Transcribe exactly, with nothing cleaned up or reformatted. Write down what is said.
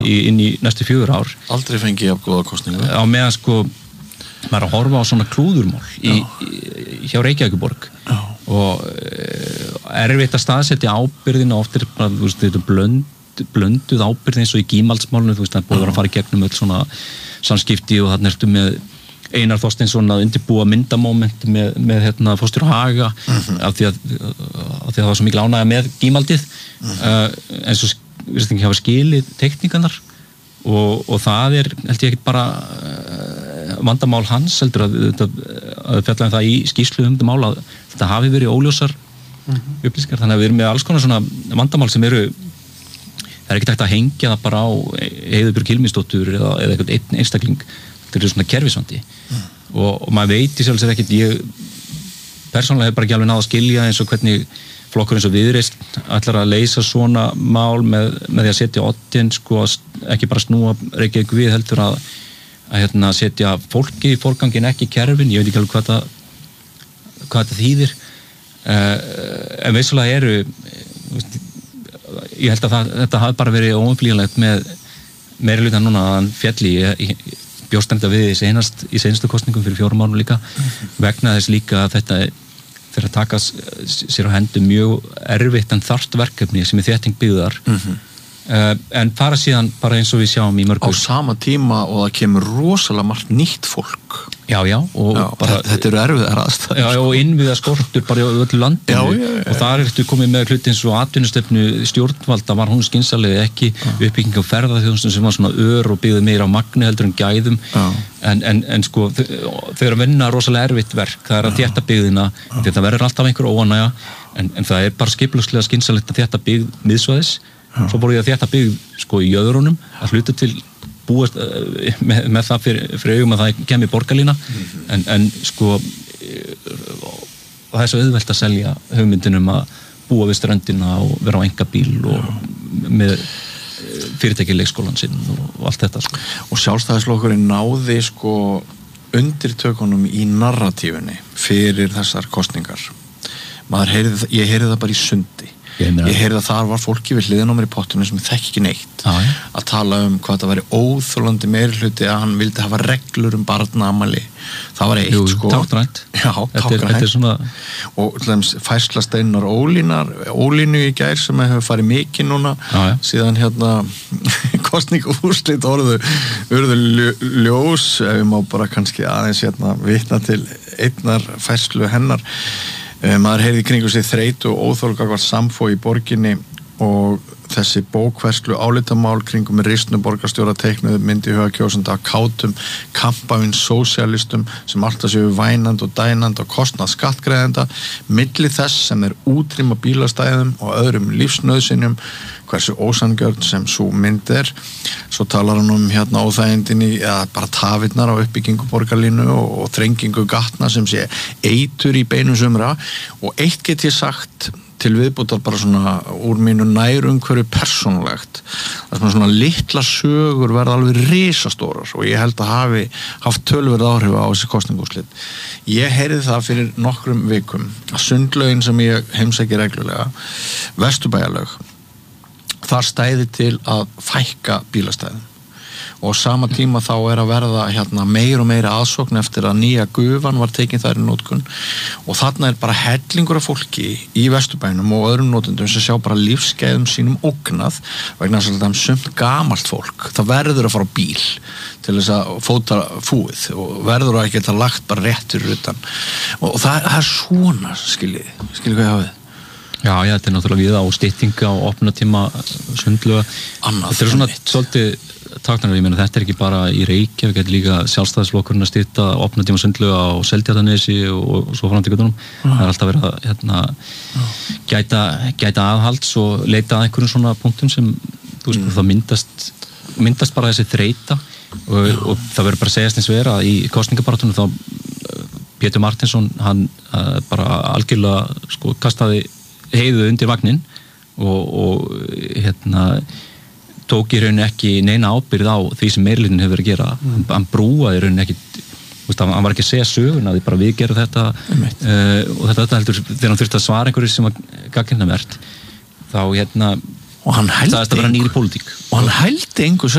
inn í næstu fjögur ár. Aldrei fengi ég af góða kosningu. Á meðan sko maður að horfa á svona klúðurmál í, í, hjá Reykjavíkurborg Já. og e, erfitt að staðsetja ábyrðina oft er bara, þú veist, þetta blönd, blönduð ábyrð eins og í gímaldsmálinu, þú veist, það er búið að fara í gegnum öll svona samskipti og þarna ertu með Einar Þorsteinsson að undirbúa myndamóment með, með hérna Fóstur Haga mm-hmm. af, því að, af því að það var svo mikil ánægja með gímaldið mm-hmm. uh, en svo virðist ekki hafa skilið tekníkanar og, og það er, held ég ekki bara uh, vandamál hans heldur að, að, að fjalla um það í skýrslu um þetta mál að þetta hafi verið óljósar mm-hmm. upplýsingar, þannig að við erum með alls konar svona vandamál sem eru það er ekki hægt að hengja það bara á Heiðubjörg Hilmisdóttur eða, eða eitthvað einn einstakling þetta er svona kerfisvandi mm. og, og maður veit í sjálfsög ekkert ég persónulega hef bara ekki alveg náð að skilja eins og hvernig flokkur eins og Viðreisn ætlar að leysa svona mál með, með því að setja oddinn sko ekki bara snúa Reykjavík við heldur að, að hérna, setja fólki í forgangin ekki kerfin, ég veit ekki alveg hvað það hvað þetta þýðir uh, en vissulega eru ég held að það, þetta hafi bara verið óumflýjanlegt með meiri hluta núna að hann fjalli í bjóst enda við í seinast í seinustu kosningum fyrir fjórum árum líka mm-hmm. vegna þess líka að þetta fyrir að taka sér á hendur mjög erfitt en þarft verkefni sem er þétting byggðar mm-hmm. uh, en fara síðan bara eins og við sjáum í mörgur á sama tíma og það kemur rosalega margt nýtt fólk já já, og já, bara, þetta eru erfiðar aðstæður já, og innviða skortur bara í öllu landinu já, já, já. og þar ertu komið með hluti eins og atvinnustefnu stjórnvalda var hún skynsamlega ekki já. Uppbygging á ferðaþjónustum sem var svona ör og byggði meira á magni heldur en gæðum en, en, en sko þau eru að vinna rosalega erfitt verk það er að þétta byggðina því það verður alltaf einhver óánægja en, en það er bara skipulagslega skynsamlegt að þétta byggð miðsvæðis svo voru ég að þétta byggð sko í jöðrunum að hluta til búast uh, með, með það fyrir, fyrir augum að það kemur borgarlína mm-hmm. en, en sko það er svo auðvelt að selja hugmyndinum að búa við ströndina og vera á engabíl og með fyrirtæki leikskólan sinn og, og allt þetta sko. Og Sjálfstæðisflokkurinn náði sko undirtökunum í narratífunni fyrir þessar kosningar maður heyrði, ég heyrði það bara í Sundi Ég heyrði að þar var fólki við hliðin á mér í pottunum sem þekki ekki neitt ah, ja. að tala um hvað það væri óþolandi meirihluti að hann vildi hafa reglur um barnaamali það var eitt Jú, sko táknrænt Já, táknrænt svona... og færsla Steinar Ólínar Ólínu í gær sem hefur farið mikið núna ah, ja. síðan hérna kosningúrslit orðu urðu ljós ef við má bara kannski aðeins hérna vitna til einnar færslu hennar maður heyrði kringu sig þreyt og óþolgagvart samfó í borginni og þessi bókverslu álitamál kringum með ristnu borgarstjóra teiknuðu myndi huga kjósanda að kátum kampavinn sósíalistum sem alltaf séu vænand og dænand og kostnað skattgreiðenda milli þess sem er útrýma bílastæðum og öðrum lífsnauðsynjum hversu ósangjörn sem svo mynd er svo talar hann um hérna óþægindinni eða bara tafirnar á uppbyggingu borgarlínu og, og þrengingu gatna sem sé eitur í beinum sumra og eitt get ég sagt til viðbútar bara svona úr mínu nærumhverju persónulegt það sem svona litla sögur verða alveg risastórar og ég held að hafi haft tölverð áhrif á þessi kosningúrslit ég heyrði það fyrir nokkrum vikum að sundlaugin sem ég heimsæki reglulega Vesturbæjarlaug þar stæði til að fækka bílastæðum og sama tíma þá er að verða hérna, meir og meira aðsókn eftir að nýja gufan var tekin þar í notkun og þarna er bara hellingur af fólki í Vesturbænum og öðrum notendum sem sjá bara lífsgæðum sínum ógnað vegna þess að það er sumt gamalt fólk það verður að fara á bíl til þess að fóta fúið og verður að geta lagt bara réttur utan og, og það, það er svona skiljið, skiljið hvað ég hafið Já, já, þetta er náttúrulega við á styttinga og opnatíma sundlöga. Annað þetta er svona svolítið taknar, ég meina þetta er ekki bara í Reykjavík, þetta er líka Sjálfstæðisflokkurinn að stytta opnatíma sundlöga á Seltjarnarnesi og, og svo fram til göttunum. Mm. Það er alltaf verið að hérna, mm. gæta, gæta aðhalds og leita að einhverjum svona punktum sem þú veist, mm. það myndast, myndast bara þessi þreyta og, og það verður bara að segjast eins og vera í kosningabaratunum þá Pétur Martinsson, hann uh, bara algjörlega sko kastaði heiðu undir vagnin og, og hérna tók í rauninni ekki neina ábyrgð á því sem meirihlutin hefur verið að gera mm. hann brúaði í rauninni ekki veist, hann var ekki að segja söguna því bara við gerum þetta mm. uh, og þetta, þetta heldur þegar hann þurfti að svara einhverju sem var gagnrýnivert þá hérna og hann hældi það er að vera nýri pólitík og hann hældi engu